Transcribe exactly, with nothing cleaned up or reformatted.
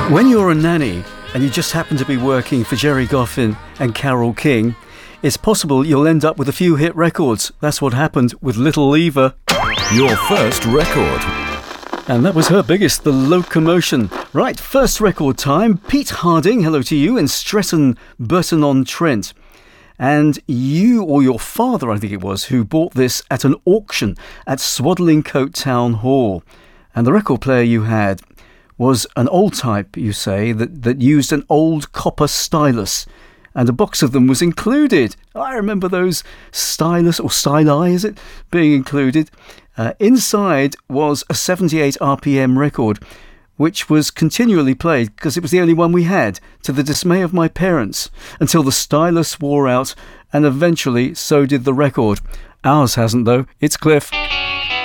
When you're a nanny and you just happen to be working for Jerry Goffin and Carole King, it's possible you'll end up with a few hit records. That's what happened with Little Eva. Your first record. And that was her biggest, The Locomotion. Right, first record time. Pete Harding, hello to you, in Stretton, Burton-on-Trent. And you, or your father, I think it was, who bought this at an auction at Swadlincote Town Hall. And the record player you had was an old type, you say, that, that used an old copper stylus. And a box of them was included. I remember those stylus, or styli, is it, being included. Uh, inside was a seventy-eight R P M record, which was continually played because it was the only one we had, to the dismay of my parents, until the stylus wore out, and eventually so did the record. Ours hasn't, though. It's Cliff.